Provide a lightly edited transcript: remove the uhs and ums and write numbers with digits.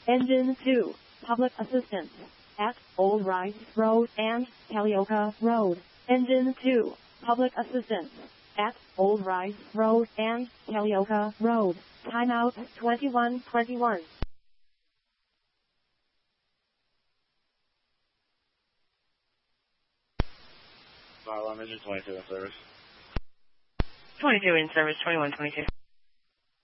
Engine 2, public assistance, at Old Rice Road and Kalioka Road. Engine 2, public assistance, at Old Rice Road and Kalioka Road. Timeout 2121. Engine 22 in service. 22 in service, 2122.